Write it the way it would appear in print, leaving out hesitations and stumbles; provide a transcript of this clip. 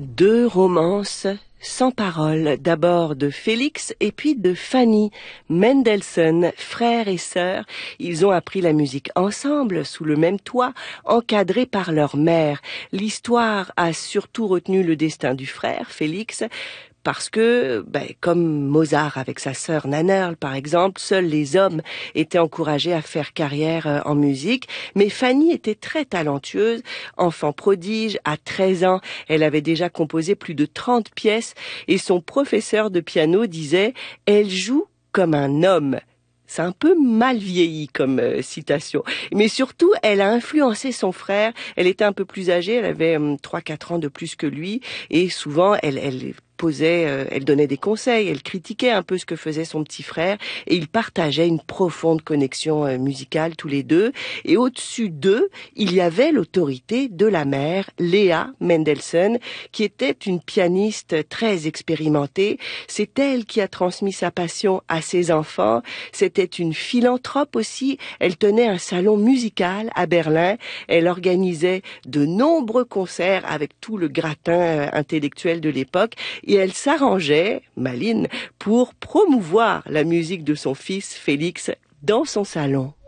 Deux romances sans parole, d'abord de Félix et puis de Fanny. Mendelssohn, frères et sœurs, ils ont appris la musique ensemble, sous le même toit, encadrés par leur mère. L'histoire a surtout retenu le destin du frère, Félix, parce que, comme Mozart avec sa sœur Nannerl, par exemple, seuls les hommes étaient encouragés à faire carrière en musique. Mais Fanny était très talentueuse, enfant prodige. À 13 ans, elle avait déjà composé plus de 30 pièces et son professeur de piano disait « Elle joue comme un homme ». C'est un peu mal vieilli comme citation. Mais surtout, elle a influencé son frère. Elle était un peu plus âgée, elle avait 3-4 ans de plus que lui. Et souvent, elle donnait des conseils, elle critiquait un peu ce que faisait son petit frère. Et ils partageaient une profonde connexion musicale tous les deux. Et au-dessus d'eux, il y avait l'autorité de la mère, Léa Mendelssohn, qui était une pianiste très expérimentée. C'est elle qui a transmis sa passion à ses enfants. C'était une philanthrope aussi. Elle tenait un salon musical à Berlin. Elle organisait de nombreux concerts avec tout le gratin intellectuel de l'époque. Et elle s'arrangeait, maline, pour promouvoir la musique de son fils Félix dans son salon.